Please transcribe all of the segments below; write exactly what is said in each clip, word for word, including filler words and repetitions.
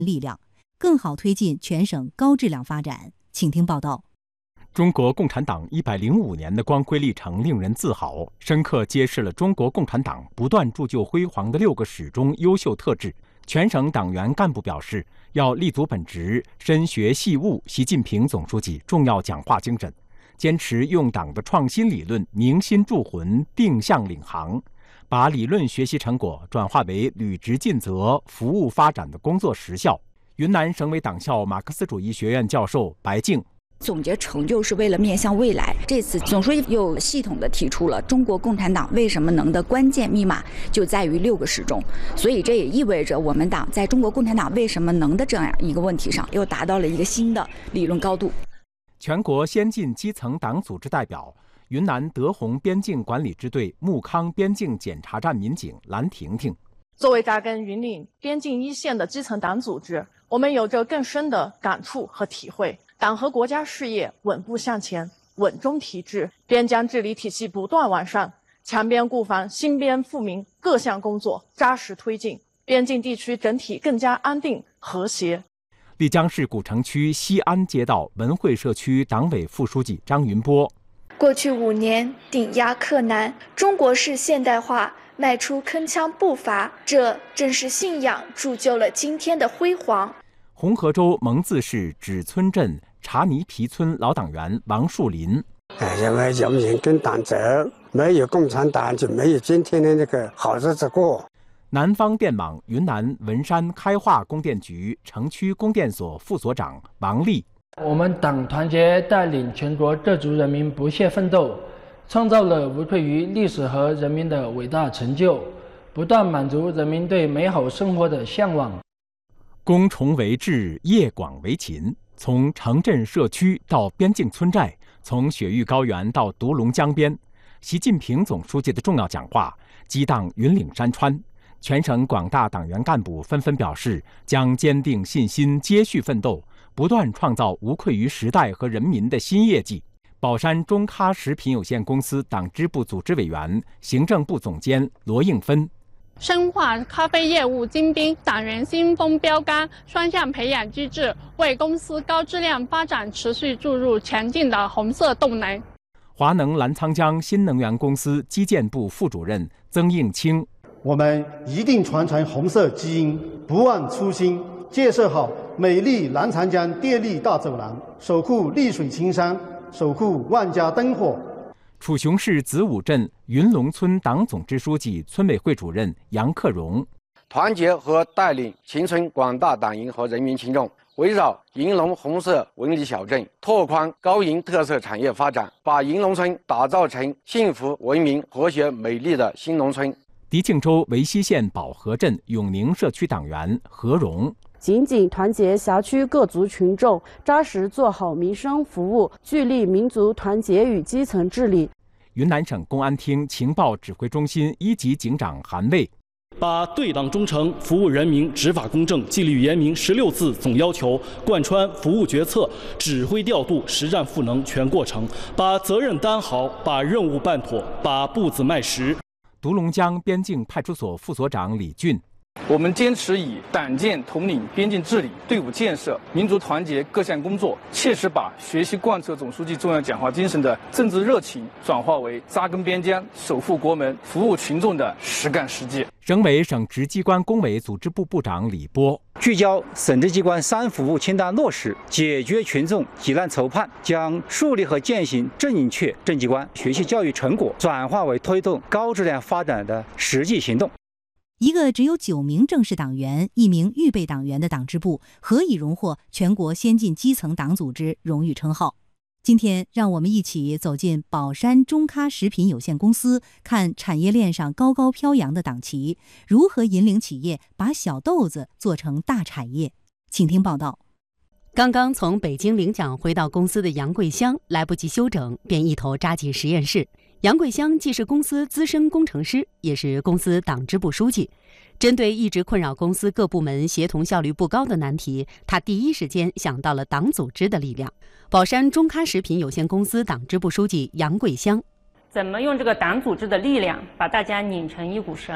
力量，更好推进全省高质量发展。请听报道。 中国共产党一百零五年的光辉历程令人自豪，深刻揭示了中国共产党不断铸就辉煌的六个始终优秀特质。全省党员干部表示，要立足本职，深学细悟习近平总书记重要讲话精神，坚持用党的创新理论凝心铸魂、定向领航，把理论学习成果转化为履职尽责、服务发展的工作实效。云南省委党校马克思主义学院教授白静总结成就是为了面向未来。这次总书记又系统地提出了中国共产党为什么能的关键密码就在于六个始终，所以这也意味着我们党在中国共产党为什么能的这样一个问题上又达到了一个新的理论高度。 全国先进基层党组织代表、云南德宏边境管理支队木康边境检查站民警蓝婷婷， 作为扎根云岭边境一线的基层党组织，我们有着更深的感触和体会。党和国家事业稳步向前，稳中提质，边疆治理体系不断完善，强边固防、兴边富民各项工作扎实推进，边境地区整体更加安定和谐。 丽江市古城区西安街道文汇社区党委副书记张云波， 过去五年顶压克难，中国式现代化迈出铿锵步伐，这正是信仰铸就了今天的辉煌。 红河州蒙自市芷村镇茶泥皮村老党员王树林， 哎，因为人民跟党走，没有共产党就没有今天的那个好日子过。 南方电网云南文山开化供电局城区供电所副所长王丽， 我们党团结带领全国各族人民不懈奋斗，创造了无愧于历史和人民的伟大成就，不断满足人民对美好生活的向往。 攻崇为治，业广为勤，从城镇社区到边境村寨，从雪域高原到独龙江边，习近平总书记的重要讲话激荡云岭山川。全省广大党员干部纷纷表示，将坚定信心，接续奋斗，不断创造无愧于时代和人民的新业绩。宝山中咖食品有限公司党支部组织委员、行政部总监罗应芬， 深化咖啡业务精兵，党员新风标杆，双向培养机制，为公司高质量发展持续注入强劲的红色动能。 华能澜沧江新能源公司基建部副主任曾应清， 我们一定传承红色基因，不忘初心，建设好美丽澜沧江电力大走廊，守护丽水青山，守护万家灯火。 楚雄市子午镇云龙村党总支书记、村委会主任杨克荣， 团结和带领秦村广大党员和人民群众，围绕云龙红色文旅小镇，拓宽高云特色产业发展，把云龙村打造成幸福、文明、和谐、美丽的新农村。 迪庆州维西县保和镇永宁社区党员何荣， 紧紧团结辖区各族群众，扎实做好民生服务，聚力民族团结与基层治理。 云南省公安厅情报指挥中心一级警长韩卫， 把对党忠诚、服务人民、执法公正、纪律严明十六字总要求贯穿服务决策、指挥调度、实战赋能全过程，把责任担好，把任务办妥，把步子迈实。 独龙江边境派出所副所长李俊， 我们坚持以党建统领边境治理、队伍建设、民族团结各项工作，切实把学习贯彻总书记重要讲话精神的政治热情，转化为扎根边疆、守护国门、服务群众的实干实际。 省委省直机关工委组织部部长李波， 聚焦省直机关三服务清单落实，解决群众急难愁盼，将树立和践行正确政机关学习教育成果转化为推动高质量发展的实际行动。 一个只有九名正式党员、一名预备党员的党支部，何以荣获全国先进基层党组织荣誉称号？今天，让我们一起走进宝山中咖食品有限公司，看产业链上高高飘扬的党旗如何引领企业把小豆子做成大产业。请听报道。 刚刚从北京领奖回到公司的杨桂香，来不及休整，便一头扎进实验室。杨桂香既是公司资深工程师，也是公司党支部书记。针对一直困扰公司各部门协同效率不高的难题，他第一时间想到了党组织的力量。宝山中咖食品有限公司党支部书记杨桂香， 怎么用这个党组织的力量把大家拧成一股绳，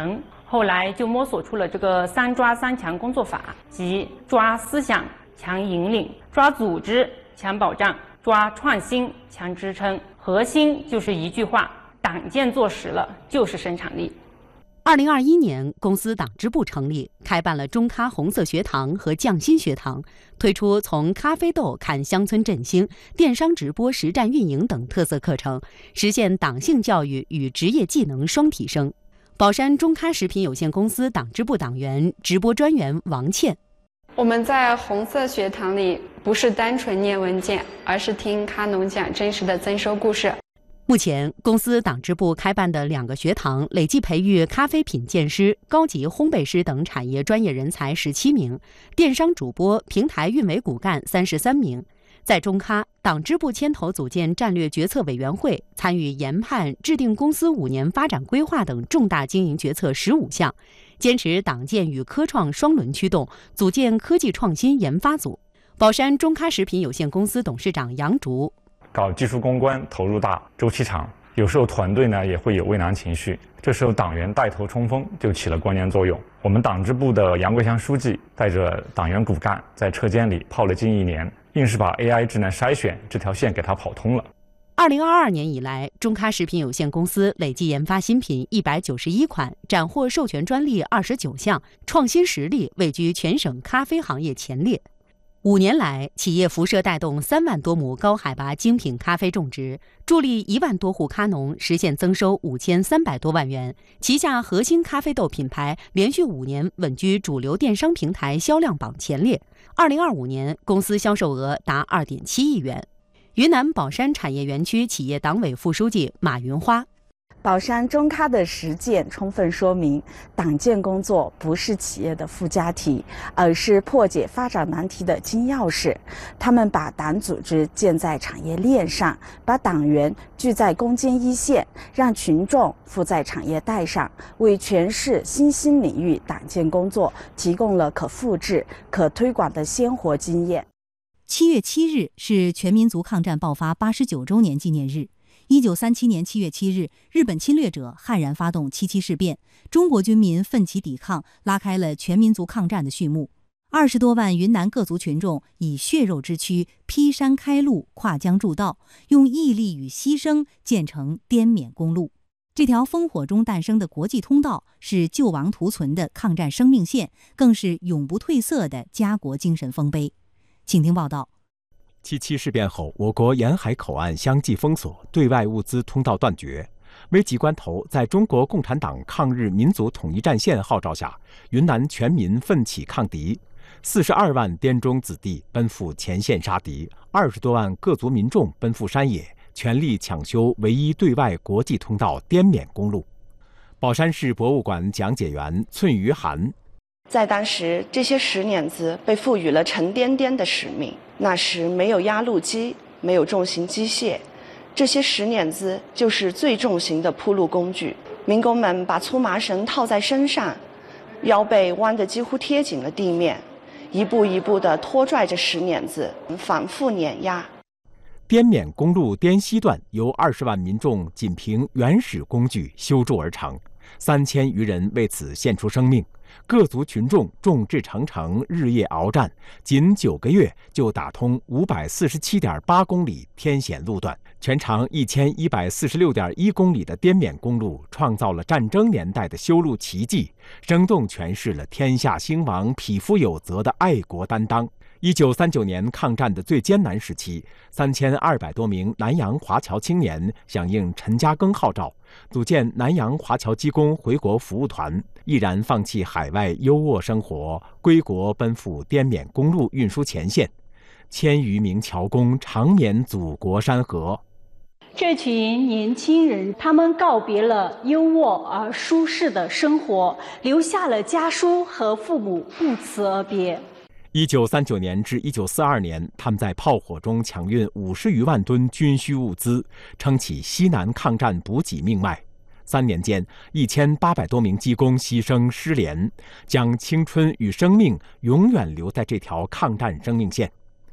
后来就摸索出了这个三抓三强工作法，即抓思想强引领，抓组织强保障，抓创新强支撑。核心就是一句话：党建做实了就是生产力。 二零二一年，公司党支部成立，开办了中咖红色学堂和匠心学堂，推出从咖啡豆看乡村振兴、电商直播实战运营等特色课程，实现党性教育与职业技能双提升。宝山中咖食品有限公司党支部党员、直播专员王倩： 我们在红色学堂里不是单纯念文件，而是听咖农讲真实的增收故事。 目前，公司党支部开办的两个学堂，累计培育咖啡品鉴师、高级烘焙师等产业专业人才十七名，电商主播、平台运维骨干三十三名。在中咖，党支部牵头组建战略决策委员会，参与研判、制定公司五年发展规划等重大经营决策十五项，坚持党建与科创双轮驱动，组建科技创新研发组。宝山中咖食品有限公司董事长杨竹： 搞技术攻关投入大，周期长，有时候团队呢也会有畏难情绪，这时候党员带头冲锋就起了关键作用。我们党支部的杨桂香书记带着党员骨干在车间里泡了近一年，硬是把 A I 智能筛选这条线给它跑通了。 二零二二年以来，中咖食品有限公司累计研发新品一百九十一款，斩获授权专利二十九项，创新实力位居全省咖啡行业前列。五年来，企业辐射带动三万多亩高海拔精品咖啡种植，助力一万多户咖农实现增收五千三百多万元。旗下核心咖啡豆品牌连续五年稳居主流电商平台销量榜前列。二零二五年，公司销售额达二点七亿元。云南保山产业园区企业党委副书记马云花： 宝山中咖的实践充分说明，党建工作不是企业的附加题，而是破解发展难题的金钥匙。他们把党组织建在产业链上，把党员聚在攻坚一线，让群众附在产业带上，为全市新兴领域党建工作提供了可复制、可推广的鲜活经验。 七月七日是全民族抗战爆发八十九周年纪念日。一九三七年七月七日，日本侵略者悍然发动七七事变，中国军民奋起抵抗，拉开了全民族抗战的序幕。二十多万云南各族群众以血肉之躯劈山开路，跨江筑道，用毅力与牺牲建成滇缅公路。这条烽火中诞生的国际通道，是救亡图存的抗战生命线，更是永不褪色的家国精神丰碑。请听报道。 七七事变后，我国沿海口岸相继封锁，对外物资通道断绝。危急关头，在中国共产党抗日民族统一战线号召下，云南全民奋起抗敌，四十二万滇中子弟奔赴前线杀敌，二十多万各族民众奔赴山野，全力抢修唯一对外国际通道滇缅公路。宝山市博物馆讲解员寸于涵： 在当时，这些石碾子被赋予了沉甸甸的使命。那时没有压路机，没有重型机械，这些石碾子就是最重型的铺路工具。民工们把粗麻绳套在身上，腰背弯得几乎贴紧了地面，一步一步地拖拽着石碾子，反复碾压。 滇缅公路滇西段由二十万民众仅凭原始工具修筑而成，三千余人为此献出生命。各族群众众志成城，日夜鏖战，仅九个月就打通五百四十七点八公里天险路段，全长一千一百四十六点一公里的滇缅公路，创造了战争年代的修路奇迹，生动诠释了天下兴亡，匹夫有责的爱国担当。一九三九年抗战的最艰难时期，三千二百多名南洋华侨青年响应陈嘉庚号召，组建南洋华侨机工回国服务团，毅然放弃海外优渥生活，归国奔赴滇缅公路运输前线。千余名侨工长眠祖国山河。 这群年轻人，他们告别了优渥而舒适的生活，留下了家书和父母不辞而别。 一九三九年至一九四二年，他们在炮火中抢运五十余万吨军需物资，撑起西南抗战补给命脉。三年间，一千八百多名机工牺牲失联，将青春与生命永远留在这条抗战生命线。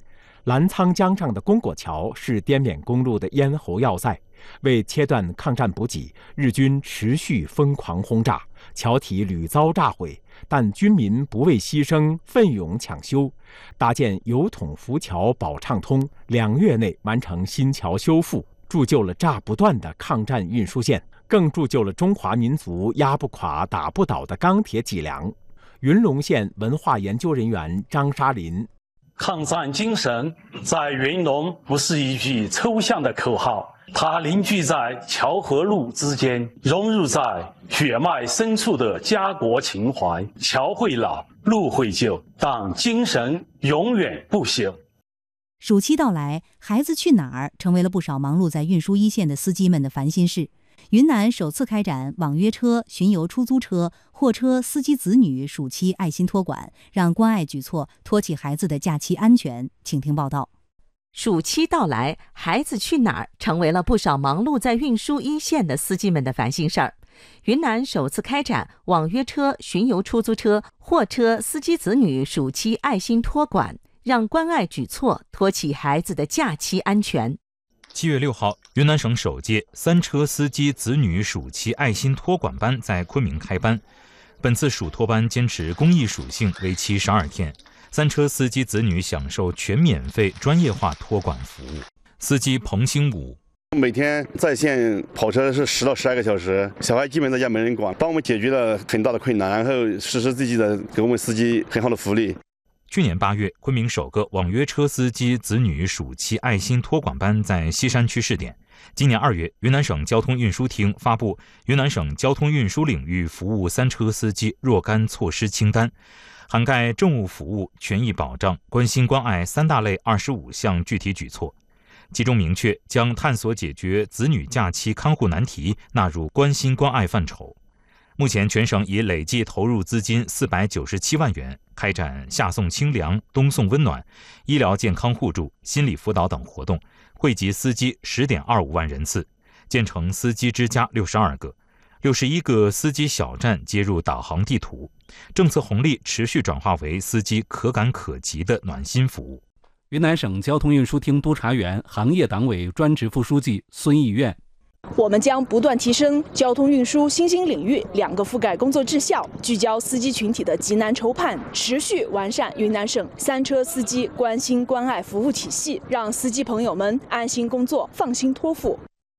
澜沧江上的公果桥是滇缅公路的咽喉要塞，为切断抗战补给，日军持续疯狂轰炸，桥体屡遭炸毁，但军民不畏牺牲，奋勇抢修，搭建油桶浮桥保畅通，两月内完成新桥修复，铸就了炸不断的抗战运输线，更铸就了中华民族压不垮、打不倒的钢铁脊梁。云龙县文化研究人员张沙林。 抗战精神在云龙不是一句抽象的口号，它凝聚在桥和路之间，融入在血脉深处的家国情怀。桥会老，路会旧，但精神永远不朽。 暑期到来，孩子去哪儿成为了不少忙碌在运输一线的司机们的烦心事。云南首次开展网约车、巡游出租车、货车司机子女暑期爱心托管，让关爱举措托起孩子的假期安全。请听报道。 暑期到来，孩子去哪儿成为了不少忙碌在运输一线的司机们的烦心事儿。云南首次开展网约车、巡游出租车、货车司机子女暑期爱心托管，让关爱举措托起孩子的假期安全。 七月六号，云南省首届三车司机子女暑期爱心托管班在昆明开班。本次暑托班坚持公益属性，为期十二天。三车司机子女享受全免费专业化托管服务。司机彭兴武。 每天在线跑车是十到十二个小时，小孩基本在家没人管，帮我们解决了很大的困难，然后实实际际的给我们司机很好的福利。 去年八月，昆明首个网约车司机子女暑期爱心托管班在西山区试点。今年二月，云南省交通运输厅发布云南省交通运输领域服务三车司机若干措施清单，涵盖政务服务、权益保障、关心关爱三大类二十五项具体举措。其中明确将探索解决子女假期看护难题纳入关心关爱范畴。目前全省已累计投入资金四百九十七万元，开展夏送清凉、冬送温暖、医疗健康互助、心理辅导等活动，惠及司机十点二五万人次，建成司机之家六十二个，六十一个司机小站接入导航地图。政策红利持续转化为司机可感可及的暖心服务。 云南省交通运输厅督察员、行业党委专职副书记孙义苑。 我们将不断提升交通运输新兴领域两个覆盖工作质效，聚焦司机群体的急难愁盼，持续完善云南省三车司机关心关爱服务体系，让司机朋友们安心工作，放心托付。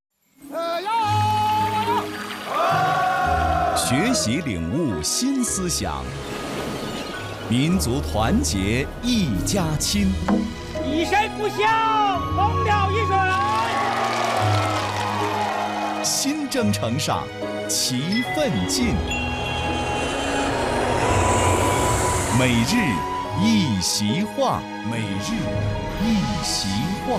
学习领悟新思想，民族团结一家亲。 以身不孝，同了一水。 新征程上，齐奋进。每日一席话，每日一席话。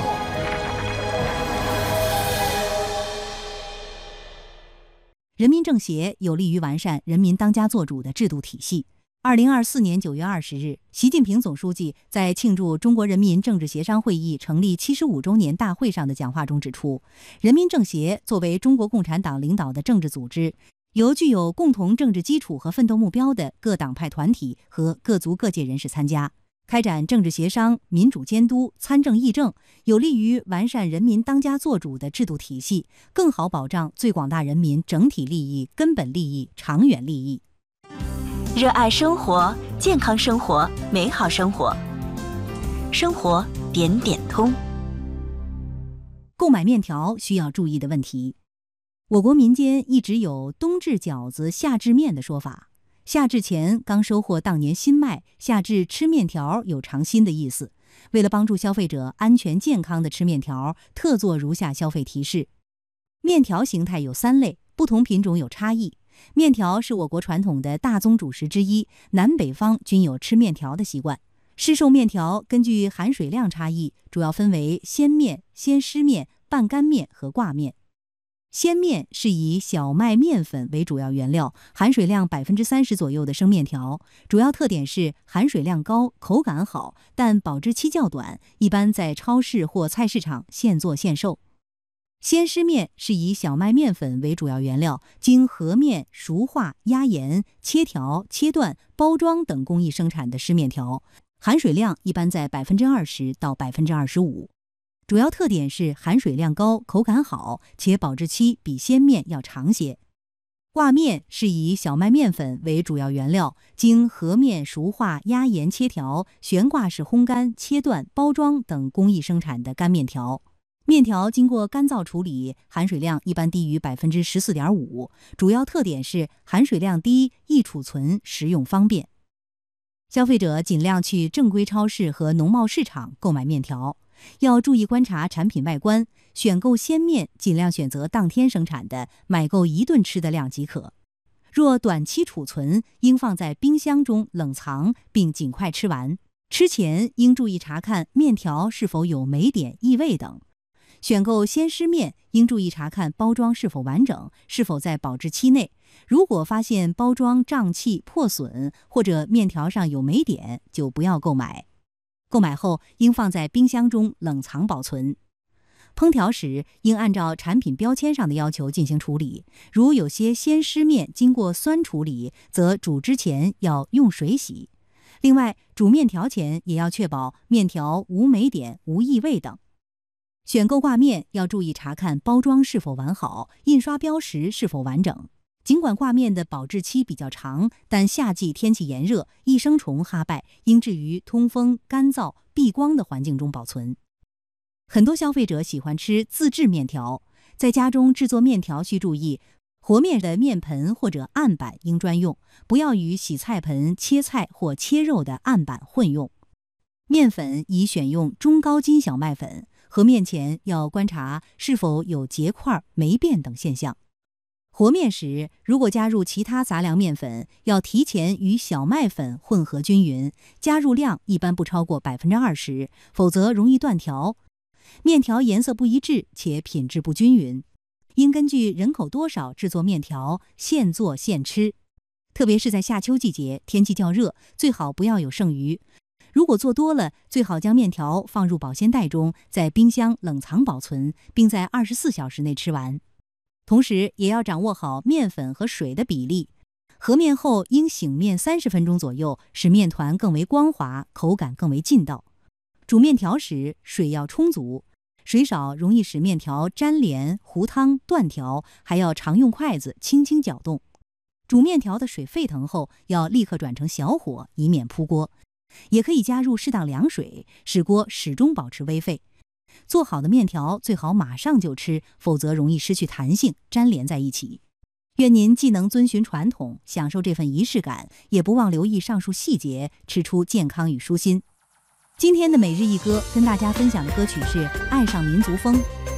人民政协有利于完善人民当家作主的制度体系。二零二四年九月二十日，习近平总书记在庆祝中国人民政治协商会议成立七十五周年大会上的讲话中指出，人民政协作为中国共产党领导的政治组织，由具有共同政治基础和奋斗目标的各党派团体和各族各界人士参加，开展政治协商、民主监督、参政议政，有利于完善人民当家作主的制度体系，更好保障最广大人民整体利益、根本利益、长远利益。 热爱生活，健康生活，美好生活，生活点点通。 购买面条需要注意的问题。我国民间一直有冬至饺子夏至面的说法，夏至前刚收获当年新麦，夏至吃面条有尝新的意思。为了帮助消费者安全健康的吃面条，特做如下消费提示。面条形态有三类，不同品种有差异。面条是我国传统的大宗主食之一，南北方均有吃面条的习惯。市售面条根据含水量差异，主要分为鲜面、鲜湿面、半干面和挂面。鲜面是以小麦面粉为主要原料，含水量百分之三十左右的生面条，主要特点是含水量高、口感好，但保质期较短，一般在超市或菜市场现做现售。鲜湿面是以小麦面粉为主要原料，经和面、熟化、压盐、切条、切断、包装等工艺生产的湿面条， 含水量一般在百分之二十到百分之二十五。主要特点是含水量高、口感好，且保质期比鲜面要长些。挂面是以小麦面粉为主要原料，经和面、熟化、压盐、切条、悬挂式烘干、切断、包装等工艺生产的干面条。面条经过干燥处理，含水量一般低于百分之十四点五，主要特点是含水量低、易储存、食用方便。消费者尽量去正规超市和农贸市场购买面条，要注意观察产品外观，选购鲜面尽量选择当天生产的，买够一顿吃的量即可。若短期储存，应放在冰箱中冷藏，并尽快吃完。吃前应注意查看面条是否有霉点、异味等。选购鲜湿面，应注意查看包装是否完整，是否在保质期内。如果发现包装胀气、破损，或者面条上有霉点，就不要购买。购买后应放在冰箱中冷藏保存。烹调时应按照产品标签上的要求进行处理，如有些鲜湿面经过酸处理，则煮之前要用水洗。另外，煮面条前也要确保面条无霉点、无异味等。选购挂面要注意查看包装是否完好，印刷标识是否完整。尽管挂面的保质期比较长，但夏季天气炎热，益生虫哈败，应置于通风、干燥、避光的环境中保存。很多消费者喜欢吃自制面条，在家中制作面条需注意，和面的面盆或者案板应专用，不要与洗菜盆、切菜或切肉的案板混用。面粉宜选用中高筋小麦粉，和面前要观察是否有结块、霉变等现象。和面时，如果加入其他杂粮面粉，要提前与小麦粉混合均匀，加入量一般不超过百分之二十，否则容易断条。面条颜色不一致且品质不均匀，应根据人口多少制作面条，现做现吃。特别是在夏秋季节，天气较热，最好不要有剩余。如果做多了，最好将面条放入保鲜袋中，在冰箱冷藏保存，并在二十四小时内吃完。同时也要掌握好面粉和水的比例，和面后应醒面三十分钟左右，使面团更为光滑，口感更为劲道。煮面条时水要充足，水少容易使面条粘连、糊汤、断条，还要常用筷子轻轻搅动。煮面条的水沸腾后，要立刻转成小火，以免扑锅。也可以加入适当凉水，使锅始终保持微沸。做好的面条最好马上就吃，否则容易失去弹性，粘连在一起。愿您既能遵循传统，享受这份仪式感，也不忘留意上述细节，吃出健康与舒心。今天的每日一歌跟大家分享的歌曲是《爱上民族风》。